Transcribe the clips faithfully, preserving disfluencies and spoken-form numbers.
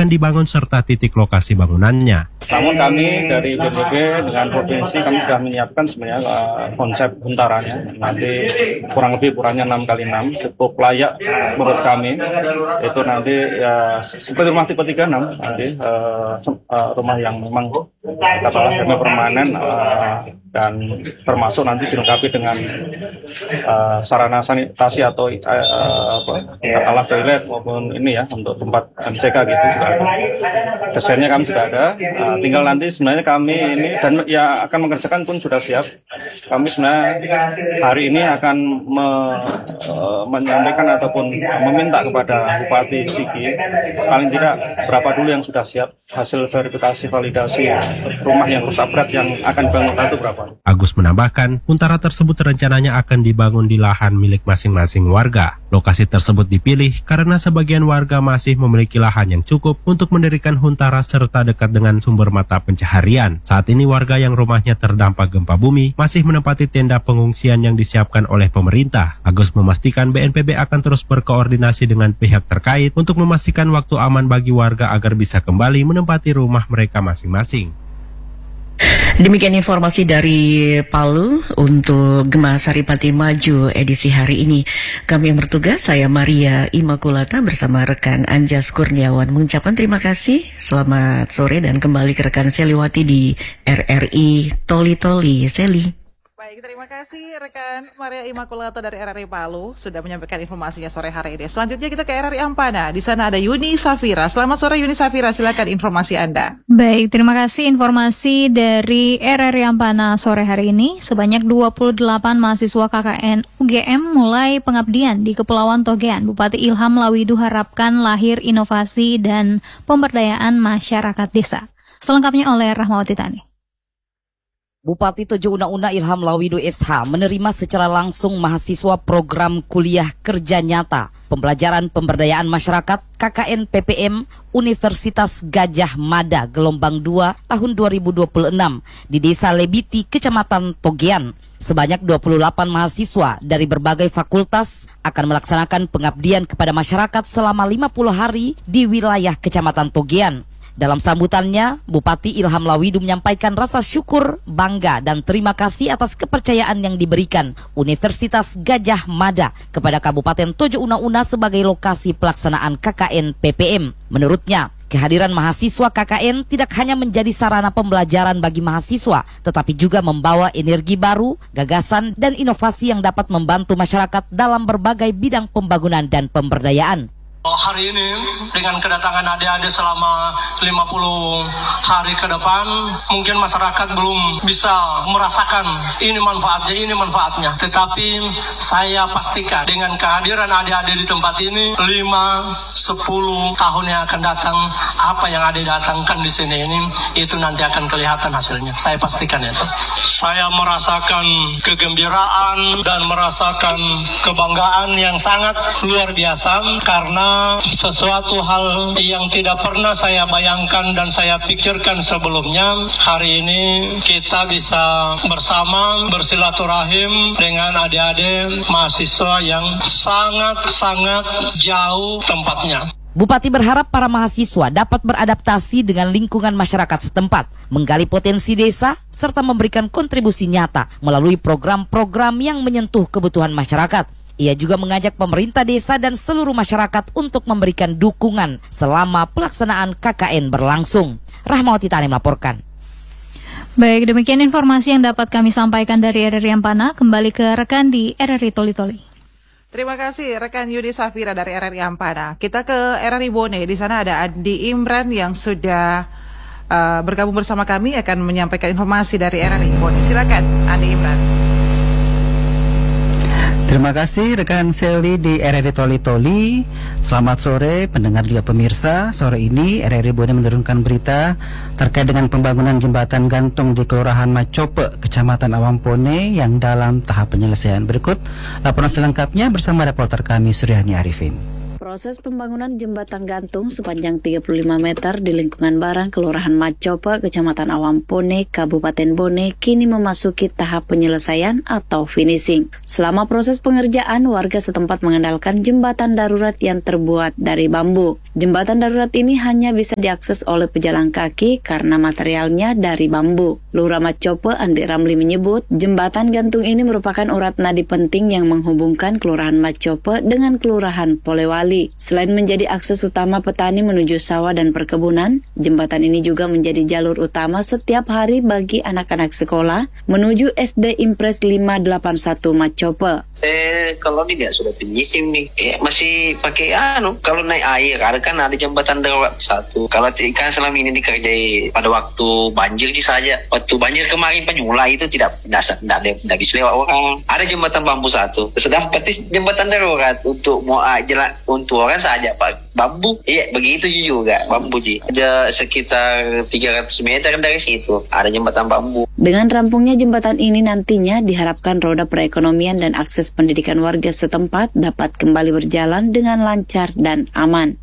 akan dibangun serta titik lokasi bangunannya. Namun kami dari B P B dengan provinsi kami sudah menyiapkan sebenarnya uh, konsep huntaranya. Nanti kurang lebih ukurannya enam kali enam, cukup layak menurut kami. Itu nanti ya seperti rumah tipe tiga puluh enam nanti uh, uh, rumah yang memang katakanlah semi permanen uh, dan termasuk nanti dilengkapi dengan uh, sarana sanitasi atau uh, apa, katakanlah toilet maupun ini ya untuk tempat M C K gitu sudah ada. Desainnya kami sudah ada. Uh, tinggal nanti sebenarnya kami ini dan ya akan mengerjakan pun sudah siap. Kami sebenarnya hari ini akan me, uh, menyampaikan ataupun meminta kepada Bupati Sigi paling tidak berapa dulu yang sudah siap hasil verifikasi validasi rumah yang rusak berat yang akan dibangun itu berapa. Agus menambahkan, huntara tersebut rencananya akan dibangun di lahan milik masing-masing warga. Lokasi tersebut dipilih karena sebagian warga masih memiliki lahan yang cukup untuk mendirikan huntara serta dekat dengan sumber mata pencaharian. Saat ini warga yang rumahnya terdampak gempa bumi masih menempati tenda pengungsian yang disiapkan oleh pemerintah. Agus memastikan B N P B akan terus berkoordinasi dengan pihak terkait untuk memastikan waktu aman bagi warga agar bisa kembali menempati rumah mereka masing-masing. Demikian informasi dari Palu untuk Gema Saripati Maju edisi hari ini. Kami yang bertugas, saya Maria Imakulata bersama rekan Anjas Kurniawan mengucapkan terima kasih. Selamat sore dan kembali ke rekan Seliwati di R R I Toli Toli. Seli. Baik, terima kasih rekan Maria Imakulata dari R R I Palu sudah menyampaikan informasinya sore hari ini. Selanjutnya kita ke R R I Ampana. Di sana ada Yuni Safira. Selamat sore Yuni Safira, silakan informasi Anda. Baik, terima kasih informasi dari R R I Ampana sore hari ini. Sebanyak dua puluh delapan mahasiswa K K N U G M mulai pengabdian di Kepulauan Togean. Bupati Ilham Lawidu harapkan lahir inovasi dan pemberdayaan masyarakat desa. Selengkapnya oleh Rahmawati Tani. Bupati Tojo Una-Una Ilham Lawidu S H menerima secara langsung mahasiswa program kuliah kerja nyata pembelajaran pemberdayaan masyarakat K K N P P M Universitas Gajah Mada gelombang dua tahun dua ribu dua puluh enam di Desa Lebiti, Kecamatan Togean. Sebanyak dua puluh delapan mahasiswa dari berbagai fakultas akan melaksanakan pengabdian kepada masyarakat selama lima puluh hari di wilayah Kecamatan Togean. Dalam sambutannya, Bupati Ilham Lawidu menyampaikan rasa syukur, bangga, dan terima kasih atas kepercayaan yang diberikan Universitas Gajah Mada kepada Kabupaten Tojo Una-Una sebagai lokasi pelaksanaan K K N P P M. Menurutnya, kehadiran mahasiswa K K N tidak hanya menjadi sarana pembelajaran bagi mahasiswa, tetapi juga membawa energi baru, gagasan, dan inovasi yang dapat membantu masyarakat dalam berbagai bidang pembangunan dan pemberdayaan. Hari ini dengan kedatangan adik-adik selama lima puluh hari ke depan, mungkin masyarakat belum bisa merasakan ini manfaatnya, ini manfaatnya. Tetapi saya pastikan dengan kehadiran adik-adik di tempat ini, lima, sepuluh tahun yang akan datang, apa yang adik datangkan di sini ini, itu nanti akan kelihatan hasilnya. Saya pastikan itu. Saya merasakan kegembiraan dan merasakan kebanggaan yang sangat luar biasa karena sesuatu hal yang tidak pernah saya bayangkan dan saya pikirkan sebelumnya. Hari ini kita bisa bersama bersilaturahim dengan adik-adik mahasiswa yang sangat-sangat jauh tempatnya. Bupati berharap para mahasiswa dapat beradaptasi dengan lingkungan masyarakat setempat, menggali potensi desa, serta memberikan kontribusi nyata melalui program-program yang menyentuh kebutuhan masyarakat. Ia juga mengajak pemerintah desa dan seluruh masyarakat untuk memberikan dukungan selama pelaksanaan K K N berlangsung. Rahmawati Tani melaporkan. Baik, demikian informasi yang dapat kami sampaikan dari R R I Ampana. Kembali ke rekan di R R I Toli-Toli. Terima kasih rekan Yudi Safira dari R R I Ampana. Kita ke R R I Bone. Di sana ada Andi Imran yang sudah uh, bergabung bersama kami akan menyampaikan informasi dari R R I Bone. Silakan Andi Imran. Terima kasih rekan Seli di R R I Toli-Toli. Selamat sore pendengar juga pemirsa. Sore ini R R I Bone menurunkan berita terkait dengan pembangunan jembatan gantung di Kelurahan Macope, Kecamatan Awampone yang dalam tahap penyelesaian. Berikut laporan selengkapnya bersama reporter kami Suryani Arifin. Proses pembangunan jembatan gantung sepanjang tiga puluh lima meter di lingkungan Barang, Kelurahan Macope, Kecamatan Awampone, Kabupaten Bone, kini memasuki tahap penyelesaian atau finishing. Selama proses pengerjaan, warga setempat mengandalkan jembatan darurat yang terbuat dari bambu. Jembatan darurat ini hanya bisa diakses oleh pejalan kaki karena materialnya dari bambu. Lurah Macope, Andi Ramli menyebut, jembatan gantung ini merupakan urat nadi penting yang menghubungkan Kelurahan Macope dengan Kelurahan Polewali. Selain menjadi akses utama petani menuju sawah dan perkebunan, jembatan ini juga menjadi jalur utama setiap hari bagi anak-anak sekolah menuju S D Impres lima delapan satu Macope. Eh, kalau tidak sudah penyisim nih, eh, masih pakai anu. Kalau naik air, ada kan ada jembatan darurat satu. Kalau kan selama ini dikerjai pada waktu banjir saja. Waktu banjir kemarin penyulai itu tidak tidak tidak, tidak bisa lewat orang. Ada jembatan bambu satu. Sedang petis jembatan darurat untuk mau jalan untuk orang saja Pak. Bambu, iya begitu juga bambu ji. Ada sekitar tiga ratus meter dari situ ada jembatan bambu. Dengan rampungnya jembatan ini nantinya diharapkan roda perekonomian dan akses pendidikan warga setempat dapat kembali berjalan dengan lancar dan aman.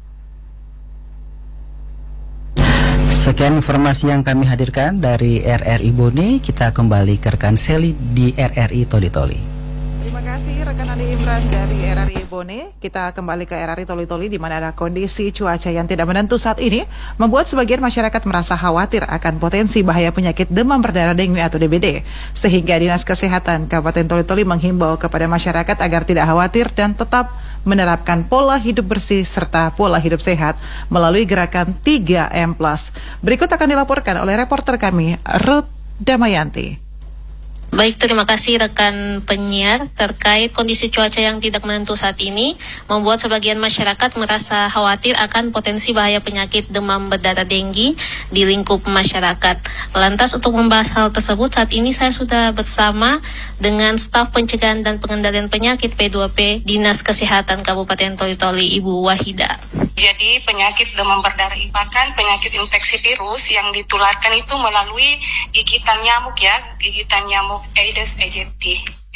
Sekian informasi yang kami hadirkan dari R R I Bone. Kita kembali ke rekan Seli di R R I Toli Toli. Terima kasih rekan Andi Imran dari R R I Bone. Kita kembali ke R R I Toli Toli di mana ada kondisi cuaca yang tidak menentu saat ini membuat sebagian masyarakat merasa khawatir akan potensi bahaya penyakit demam berdarah dengue atau D B D. Sehingga Dinas Kesehatan Kabupaten Toli Toli menghimbau kepada masyarakat agar tidak khawatir dan tetap menerapkan pola hidup bersih serta pola hidup sehat melalui gerakan tiga M plus. Berikut akan dilaporkan oleh reporter kami Ruth Damayanti. Baik, terima kasih rekan penyiar. Terkait kondisi cuaca yang tidak menentu saat ini membuat sebagian masyarakat merasa khawatir akan potensi bahaya penyakit demam berdarah denggi di lingkup masyarakat. Lantas untuk membahas hal tersebut saat ini saya sudah bersama dengan staf pencegahan dan pengendalian penyakit P dua P Dinas Kesehatan Kabupaten Toli Toli, Ibu Wahida. Jadi penyakit demam berdarah merupakan penyakit infeksi virus yang ditularkan itu melalui gigitan nyamuk ya, gigitan nyamuk Aedes aegypti.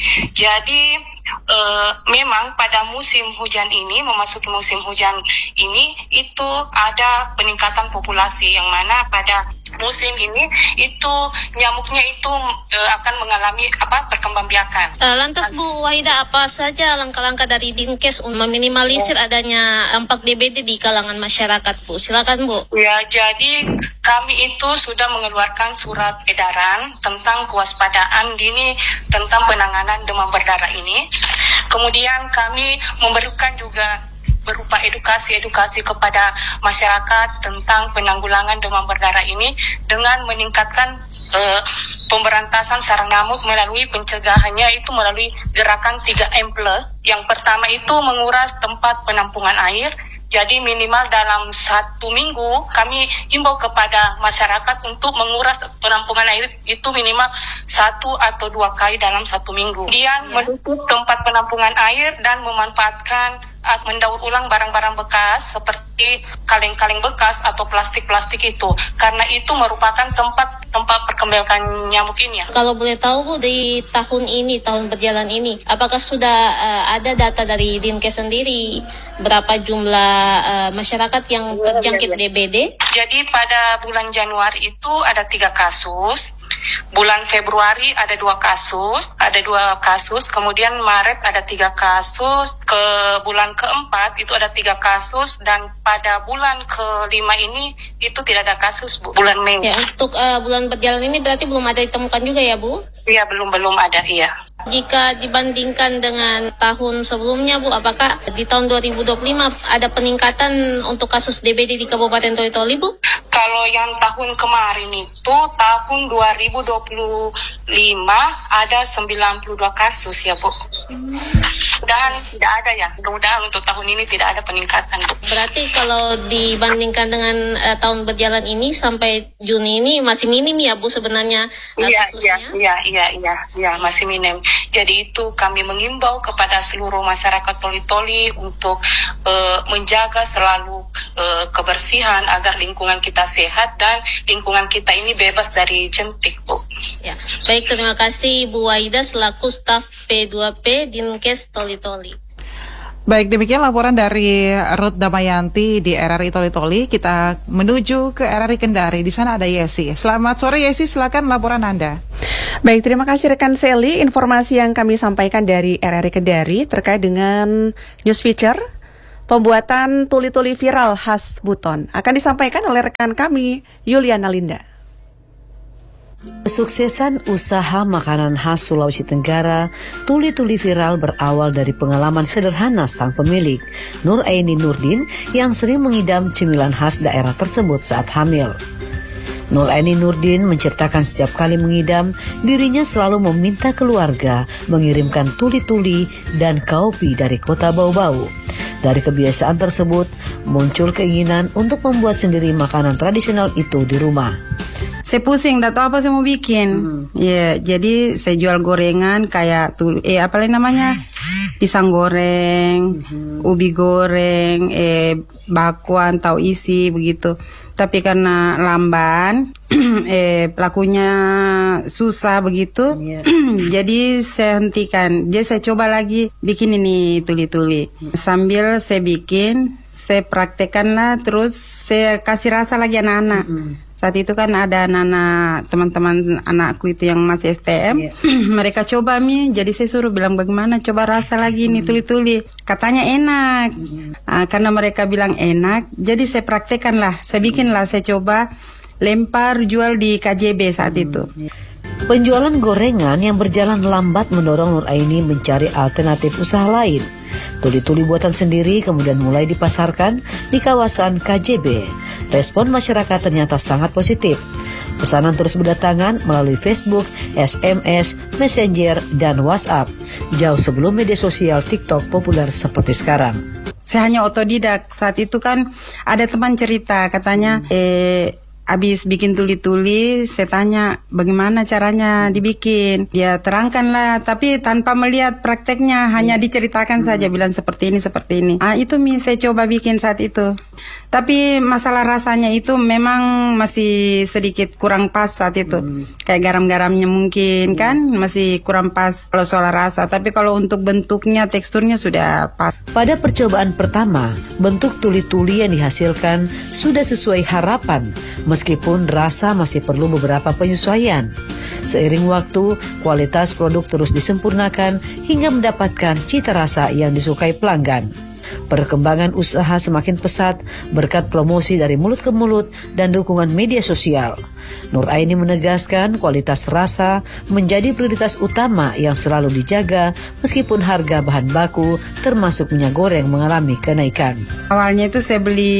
Jadi e, memang pada musim hujan ini, memasuki musim hujan ini itu ada peningkatan populasi yang mana pada musim ini itu nyamuknya itu e, akan mengalami apa perkembangbiakan. Uh, lantas Bu Wahida, apa saja langkah-langkah dari Dinkes untuk meminimalisir adanya dampak D B D di kalangan masyarakat, Bu? Silakan Bu. Ya, jadi kami itu sudah mengeluarkan surat edaran tentang kewaspadaan dini tentang penanganan demam berdarah ini. Kemudian kami memberikan juga berupa edukasi-edukasi kepada masyarakat tentang penanggulangan demam berdarah ini dengan meningkatkan uh, pemberantasan sarang nyamuk melalui pencegahannya itu melalui gerakan tiga M plus. Yang pertama itu menguras tempat penampungan air. Jadi minimal dalam satu minggu kami himbau kepada masyarakat untuk menguras penampungan air itu minimal satu atau dua kali dalam satu minggu. Kemudian menutup tempat penampungan air dan memanfaatkan mendaur ulang barang-barang bekas seperti kaleng-kaleng bekas atau plastik-plastik itu, karena itu merupakan tempat tempat perkembangan nyamuk ini ya. Kalau boleh tahu Bu, di tahun ini, tahun berjalan ini, apakah sudah uh, ada data dari Dinkes sendiri berapa jumlah uh, masyarakat yang terjangkit D B D? Jadi pada bulan Januari itu ada tiga kasus. Bulan Februari ada dua kasus, ada dua kasus, kemudian Maret ada tiga kasus, ke bulan keempat itu ada tiga kasus, dan pada bulan kelima ini itu tidak ada kasus, Bu. Bulan Mei. Ya, untuk uh, bulan berjalan ini berarti belum ada ditemukan juga ya, Bu? Iya, belum belum ada, iya. Jika dibandingkan dengan tahun sebelumnya, Bu, apakah di tahun dua ribu dua puluh lima ada peningkatan untuk kasus D B D di Kabupaten Toli Toli, Bu? Kalau yang tahun kemarin itu, tahun dua ribu dua puluh lima ada sembilan puluh dua kasus ya, Bu. Mudah-mudahan tidak ada ya. Mudah-mudahan untuk tahun ini tidak ada peningkatan, Bu. Berarti kalau dibandingkan dengan uh, tahun berjalan ini sampai Juni ini masih minim ya, Bu, sebenarnya uh, iya, kasusnya? Iya, iya, iya, iya, masih minim. Jadi itu kami mengimbau kepada seluruh masyarakat Toli Toli untuk uh, menjaga selalu uh, kebersihan agar lingkungan kita sehat dan lingkungan kita ini bebas dari jentik, Bu. Ya, baik, terima kasih Bu Wahida selaku staf P dua P Dinkes Toli Toli. Baik, demikian laporan dari Ruth Damayanti di R R I Toli-Toli. Kita menuju ke R R I Kendari. Di sana ada Yesi. Selamat sore Yesi, silakan laporan Anda. Baik, terima kasih rekan Sally. Informasi yang kami sampaikan dari R R I Kendari terkait dengan news feature pembuatan tuli-tuli viral khas Buton akan disampaikan oleh rekan kami Yuliana Linda. Kesuksesan usaha makanan khas Sulawesi Tenggara, tuli-tuli viral berawal dari pengalaman sederhana sang pemilik, Nur Aini Nurdin, yang sering mengidam cemilan khas daerah tersebut saat hamil. Nur Aini Nurdin menceritakan setiap kali mengidam, dirinya selalu meminta keluarga mengirimkan tuli-tuli dan kaupi dari kota Bau-Bau. Dari kebiasaan tersebut, muncul keinginan untuk membuat sendiri makanan tradisional itu di rumah. Saya pusing, tidak tahu apa saya mau bikin. Hmm. Ya, jadi saya jual gorengan kayak tul, eh apa lagi namanya, pisang goreng, hmm. ubi goreng, eh bakwan, tahu isi begitu. Tapi karena lamban, eh pelakunya susah begitu, yeah. Jadi saya hentikan. Jadi saya coba lagi bikin ini tuli-tuli. Sambil saya bikin, saya praktekkan lah, terus saya kasih rasa lagi anak-anak. Mm-hmm. Saat itu kan ada anak-anak, teman-teman anakku itu yang masih S T M, yeah. Mereka coba mie, jadi saya suruh bilang bagaimana coba rasa lagi nih mm-hmm. tuli-tuli. Katanya enak, mm-hmm. nah, karena mereka bilang enak, jadi saya praktekkan lah, saya bikin lah, saya coba lempar jual di K J B saat mm-hmm. itu. Penjualan gorengan yang berjalan lambat mendorong Nur Aini mencari alternatif usaha lain. Tuli-tuli buatan sendiri kemudian mulai dipasarkan di kawasan K J B. Respon masyarakat ternyata sangat positif. Pesanan terus berdatangan melalui Facebook, S M S, Messenger, dan WhatsApp. Jauh sebelum media sosial TikTok populer seperti sekarang. Saya hanya otodidak. Saat itu kan ada teman cerita, katanya eh habis bikin tuli-tuli, saya tanya bagaimana caranya dibikin. Dia terangkan lah, tapi tanpa melihat prakteknya, hanya diceritakan hmm. saja, bilang seperti ini, seperti ini. Ah, itu mi saya coba bikin saat itu. Tapi masalah rasanya itu memang masih sedikit kurang pas saat itu. Hmm. Kayak garam-garamnya mungkin hmm. kan masih kurang pas kalau soal rasa. Tapi kalau untuk bentuknya, teksturnya sudah pas. Pada percobaan pertama, bentuk tuli-tuli yang dihasilkan sudah sesuai harapan. Meskipun rasa masih perlu beberapa penyesuaian. Seiring waktu, kualitas produk terus disempurnakan hingga mendapatkan cita rasa yang disukai pelanggan. Perkembangan usaha semakin pesat berkat promosi dari mulut ke mulut dan dukungan media sosial. Nur Aini menegaskan kualitas rasa menjadi prioritas utama yang selalu dijaga meskipun harga bahan baku termasuk minyak goreng mengalami kenaikan. Awalnya itu saya beli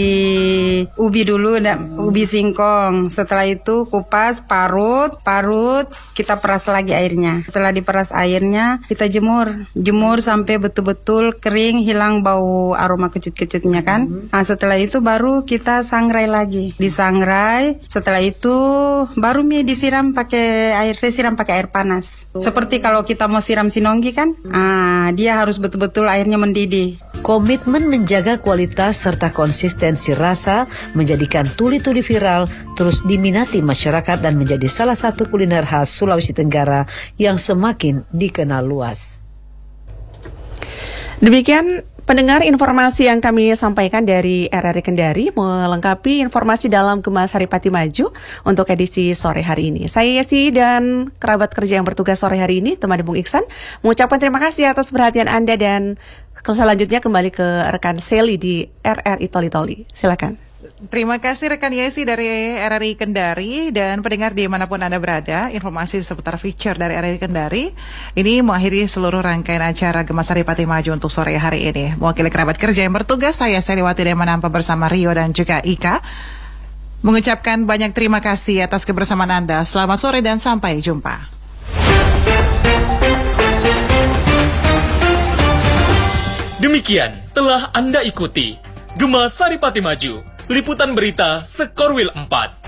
ubi dulu, ubi singkong. Setelah itu kupas, parut, parut, kita peras lagi airnya. Setelah diperas airnya, kita jemur. Jemur sampai betul-betul kering, hilang bau aroma kecut-kecutnya kan. Nah, setelah itu baru kita sangrai lagi. Disangrai, setelah itu baru mie disiram pakai air, saya siram pakai air panas. Seperti kalau kita mau siram sinonggi kan, ah, dia harus betul-betul airnya mendidih. Komitmen menjaga kualitas serta konsistensi rasa menjadikan tuli-tuli viral terus diminati masyarakat dan menjadi salah satu kuliner khas Sulawesi Tenggara yang semakin dikenal luas. Demikian pendengar informasi yang kami sampaikan dari R R I Kendari melengkapi informasi dalam Gema Saripati Maju untuk edisi sore hari ini. Saya Yesi dan kerabat kerja yang bertugas sore hari ini, teman Bung Iksan, mengucapkan terima kasih atas perhatian Anda dan selanjutnya kembali ke rekan Sally di R R I Toli-Toli. Silakan. Terima kasih rekan Yesi dari R R I Kendari dan pendengar dimanapun Anda berada. Informasi seputar feature dari R R I Kendari ini mengakhiri seluruh rangkaian acara Gema Saripati Maju untuk sore hari ini. Mewakili kerabat kerja yang bertugas, saya Seliwati Demanampa bersama Rio dan juga Ika mengucapkan banyak terima kasih atas kebersamaan Anda. Selamat sore dan sampai jumpa. Demikian telah Anda ikuti Gema Saripati Maju, liputan berita Sekorwil empat.